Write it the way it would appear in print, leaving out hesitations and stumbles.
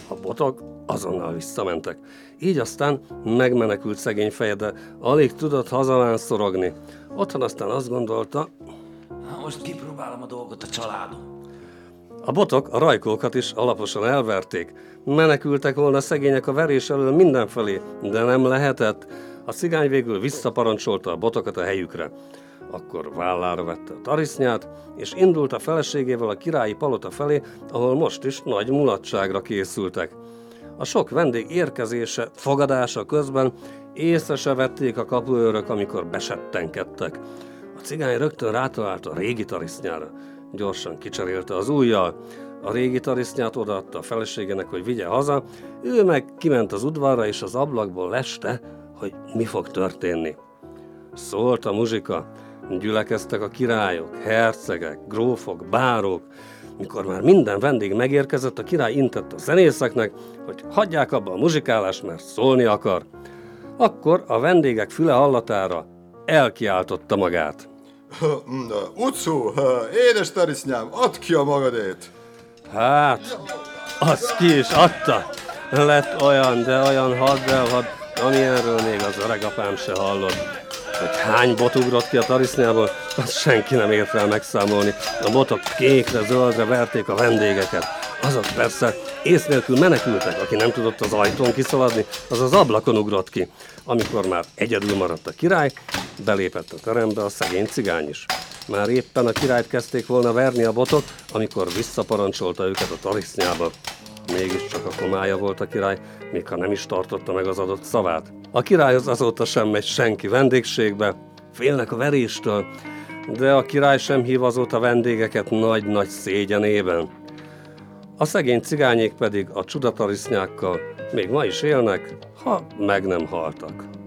A botok azonnal visszamentek. Így aztán megmenekült szegény feje, de alig tudott hazavánszorogni. Otthon aztán azt gondolta, Most kipróbálom a dolgot a családom. a botok a rajkókat is alaposan elverték. Menekültek volna szegények a verés elől mindenfelé, de nem lehetett. A cigány végül visszaparancsolta a botokat a helyükre. Akkor vállára vette a tarisznyát, és indult a feleségével a királyi palota felé, ahol most is nagy mulatságra készültek. A sok vendég érkezése, fogadása közben észre se vették a kapuőrök, amikor besettenkedtek. A cigány rögtön rátalált a régi tarisznyára. Gyorsan kicserélte az ujjal. A régi tarisznyát odaadta a feleségének, hogy vigye haza, ő meg kiment az udvarra, és az ablakból leste, hogy mi fog történni. Szólt a muzsika, gyülekeztek a királyok, hercegek, grófok, bárók. Mikor már minden vendég megérkezett, a király intett a zenészeknek, hogy hagyják abba a muzsikálást, mert szólni akar. Akkor a vendégek füle hallatára elkiáltotta magát. Ucu, édes tarisznyám, add ki a magadét! Hát, az ki is adta. Lett olyan, de olyan hadd, amilyenről még az öregapám se hallott. Hogy hány bot ugrott ki a tarisznyából, azt senki nem ért el megszámolni. A botok kékre, zöldre verték a vendégeket. Azok persze ész nélkül menekültek, aki nem tudott az ajtón kiszaladni, az az ablakon ugrott ki. Amikor már egyedül maradt a király, belépett a terembe a szegény cigány is. Már éppen a királyt kezdték volna verni a botok, amikor visszaparancsolta őket a tarisznyába. Mégiscsak a komája volt a király, még ha nem is tartotta meg az adott szavát. A királyhoz azóta sem megy senki vendégségbe, félnek a veréstől, de a király sem hív azóta vendégeket nagy-nagy szégyenében. A szegény cigányék pedig a csudatarisznyákkal még ma is élnek, ha meg nem haltak.